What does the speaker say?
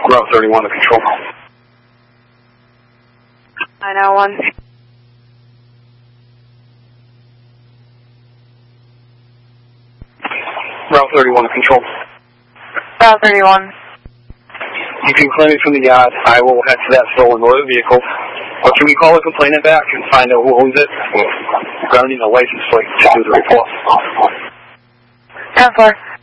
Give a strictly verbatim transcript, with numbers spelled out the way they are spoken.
Route thirty-one to control. nine oh one. Route thirty-one to control. Route thirty-one. You can claim it from the yard. I will head to that stolen motor vehicle. Or can we call the complainant back and find out who owns it? We're going to need a license plate to do the report. ten four.